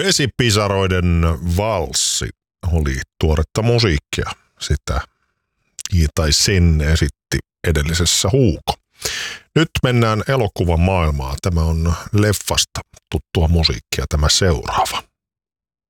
Vesipisaroiden valssi oli tuoretta musiikkia. Sen esitti edellisessä Huuko. Nyt mennään elokuvan maailmaan. Tämä on leffasta tuttua musiikkia tämä seuraava.